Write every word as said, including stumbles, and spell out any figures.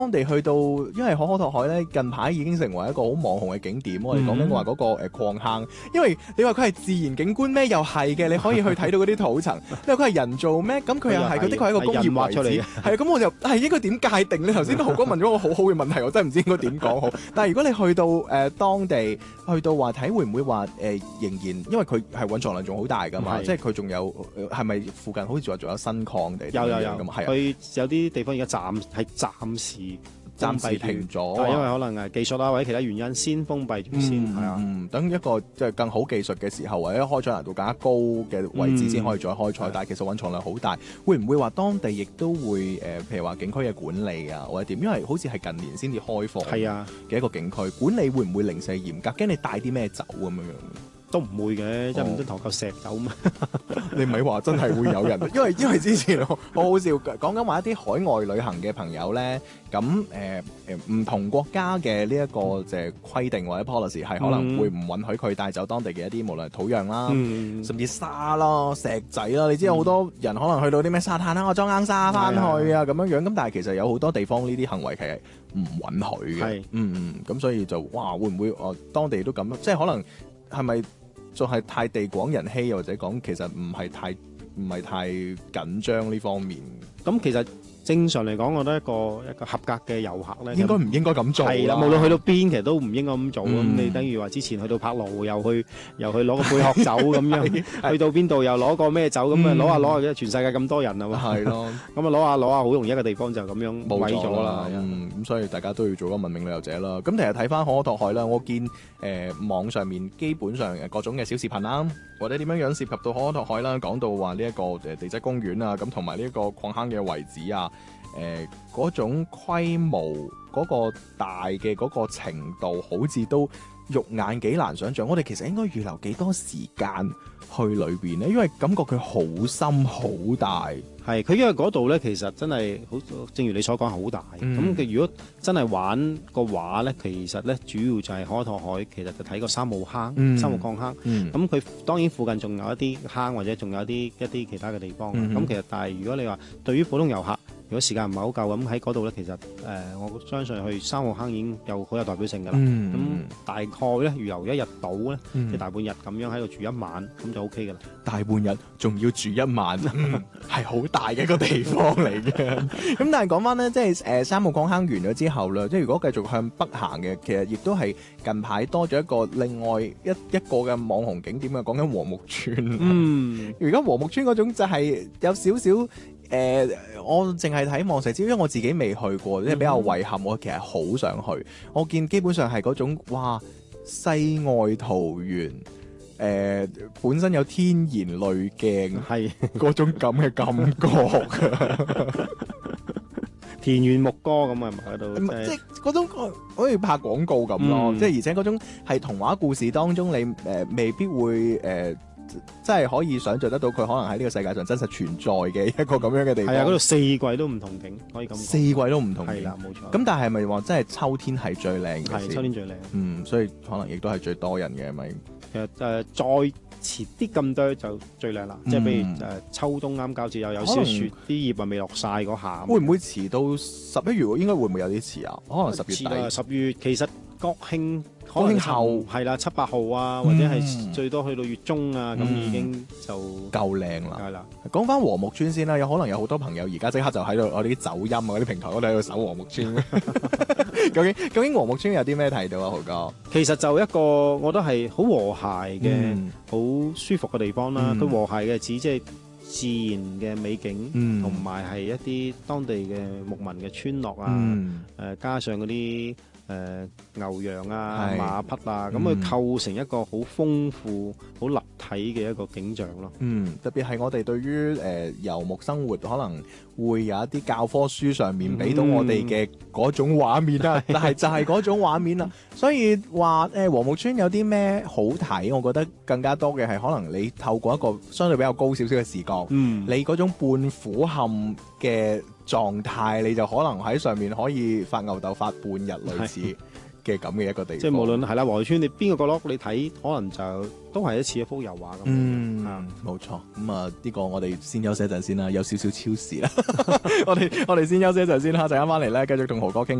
當地去到，因為可可托海咧近排已經成為一個好網紅嘅景點。我哋講緊話嗰個誒礦坑，因為你話佢係自然景觀咩？又係嘅，你可以去睇到嗰啲土層。你話佢係人造咩？咁佢又係，佢的確係一個工業遺址。係啊，咁我就係應該點界定？你頭先豪哥問咗個好好嘅問題，我真係唔知應該點講好。但係如果你去到誒、呃、當地，去到話睇會唔會話誒、呃、仍然，因為佢係蘊藏量仲好大㗎嘛，即係佢仲有係咪附近好似話仲有新礦地？ 有有有咁係啊， 佢有啲地方而家暫係暫時。 暫時停咗， 因為可能係技術啦或者其他原因先封閉住先，係啊、 嗯，等一個即係更好技術嘅時候，或者開採難度更加高嘅位置先可以再開採。嗯、但係其實蘊藏量好大，會唔會話當地亦都會誒、呃，譬如話景區嘅管理啊，或者點？因為好似係近年先至開放嘅一個景區，管理會唔會零舍嚴格？驚你帶啲咩走咁樣樣？ 都唔會嘅，即係唔通投嚿石走咩？ 你咪話真係會有人，因為因為之前好好笑講緊話一啲海外旅行嘅朋友咧，咁誒誒唔同國家嘅呢一個就係規定或者 policy 係可能會唔允許佢帶走當地嘅一啲無論土壤啦，嗯、甚至沙啦、石仔啦。你知有好多人可能去到啲咩沙灘啦，我裝硬沙翻去啊咁樣樣。咁但係其實有好多地方呢啲行為其實唔允許嘅。 係嗯嗯，咁所以就哇會唔會哦當地都咁？即係可能係咪？仲係太地廣人稀，又或者講其實唔係太唔係太緊張呢方面。 咁其實正常嚟講，我覺得一個一個合格嘅遊客咧， 應該唔應該咁做？ 係啦，無論去到邊，其實都唔應該咁做。咁、嗯、你等於話之前去到柏勞，又去又去攞個貝殼酒咁樣，去到邊度又攞個咩酒咁啊？攞下攞下，全世界咁多人啊嘛。係咯，咁啊攞下攞下，好容易一個地方就咁樣毀咗啦。 嗯，咁所以大家都要做個文明旅遊者啦。咁其實睇翻可可托海啦，我見誒、呃、網上面基本上各種嘅小視頻啦，或者點樣樣涉及到可可托海啦，講到話呢一個誒地質公園啊，咁同埋呢一個礦坑嘅遺址啊。誒嗰、呃、種規模嗰、嗰個大嘅嗰個程度，好似都肉眼幾難想像。我哋其實應該預留幾多時間去裏邊咧？因為感覺佢好深好大。 係佢因為嗰度咧，其實真係好，正如你所講好大。咁佢、嗯、如果真係玩個話咧，其實咧主要就係可可托海，其實就睇個三號坑、嗯、三號礦坑。咁佢、嗯、當然附近仲有一啲坑，或者仲有一啲一啲其他嘅地方。咁、嗯、其實但係如果你話對於普通遊客，如果時間唔係好夠咁喺嗰度咧，其實誒、呃、我相信去三號坑已經有好有代表性㗎啦。咁、嗯、大概咧預留一日到咧，即、嗯、大半日咁樣喺度住一晚，咁就 O K 㗎啦。 大半日仲要住一晚，係好、嗯、大嘅一個地方嚟嘅。咁但係講翻咧，即係誒三號礦坑完咗之後啦，即係如果繼續向北行嘅，其實亦都係近排多咗一個另外一一個嘅網紅景點啊，講緊禾木村。嗯，而家禾木村嗰種就係有少少。誒、呃，我淨係睇望石礁，因為我自己未去過，即係比較遺憾。我其實好想去。我見基本上係嗰種哇，世外桃源，誒、呃，本身有天然濾鏡，係嗰種咁嘅感覺。 田園牧歌咁啊，喺度即係嗰種好似拍廣告咁咯。即係、嗯、而且嗰種係童話故事當中，你誒、呃、未必會誒。呃真係可以想像得到佢可能喺呢個世界上真實存在嘅一個咁樣嘅地方。係啊， 嗰度四季都唔同景，可以咁講。 四季都唔同景， 係啦，冇錯。 咁但係咪話真係秋天係最靚嘅？ 係秋天最靚。 嗯，所以可能亦都係最多人嘅，咪其實誒、呃、再遲啲咁多就最靚啦。嗯、即係譬如誒、呃、秋冬啱交接又有少少雪，啲葉啊未落晒嗰下。會唔會遲到十一月？應該會唔會有啲遲啊？可能十月底。 十月其實國慶。 國慶後係啦，七八號啊，或者係最多去到月中啊，咁、嗯、已經就夠靚啦。 係啦， 講翻禾木村先啦，有可能有好多朋友而家即刻就喺度我哋啲走音啊，嗰啲平台嗰度喺度搜禾木村。究竟究竟禾木村有啲咩睇到啊，豪哥？ 其實就一個我覺得係好和諧嘅、好、嗯、舒服嘅地方啦。佢、嗯、和諧嘅指即係自然嘅美景，同埋係一啲當地嘅牧民嘅村落啊，誒、嗯呃、加上嗰啲。誒、呃、牛羊啊、是馬匹啊，咁佢、嗯、構成一個好豐富、好立體嘅一個景象咯。嗯，特別係我哋對於誒、呃、遊牧生活，可能會有一啲教科書上面俾到我哋嘅嗰種畫面啦。嗯、但係就係嗰種畫面啦。所以話誒禾木村有啲咩好睇？我覺得更加多嘅係可能你透過一個相對比較高少少嘅視角，嗯、你嗰種半俯瞰嘅狀態，你就可能喺上面可以發吽哣發半日類似。 嘅咁嘅一個地方。 即係無論係啦，黃圍村你邊個角落你睇，可能就都係一似一幅油畫咁。 嗯，冇錯。咁啊，呢個我哋先休息一陣先啦，有少少超時啦。我哋我哋先休息一陣先啦，陣間翻嚟咧，繼續同豪哥傾。